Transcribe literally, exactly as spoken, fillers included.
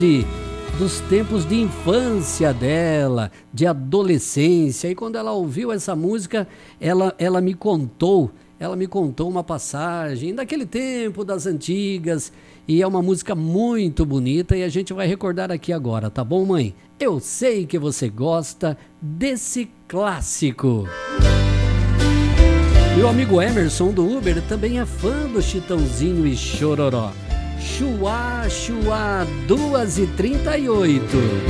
de, dos tempos de infância dela, de adolescência. E quando ela ouviu essa música, ela, ela me contou, ela me contou uma passagem daquele tempo, das antigas. E é uma música muito bonita e a gente vai recordar aqui agora, tá bom, mãe? Eu sei que você gosta desse clássico. Meu amigo Emerson do Uber também é fã do Chitãozinho e Chororó. Chuá, chuá, duas e trinta e oito.